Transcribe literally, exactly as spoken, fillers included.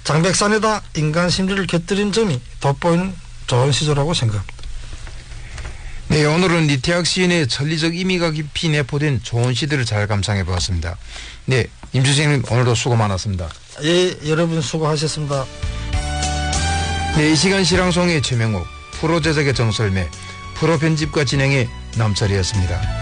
장백산에다 인간 심리를 곁들인 점이 돋보이는 좋은 시조라고 생각합니다. 네, 오늘은 이태학 시인의 천리적 의미가 깊이 내포된 좋은 시들을 잘 감상해 보았습니다. 네, 임 선생님 오늘도 수고 많았습니다. 예, 여러분 수고하셨습니다. 네, 이 시간 실황송의 최명욱, 프로 제작의 정설매, 프로 편집과 진행의 남철이었습니다.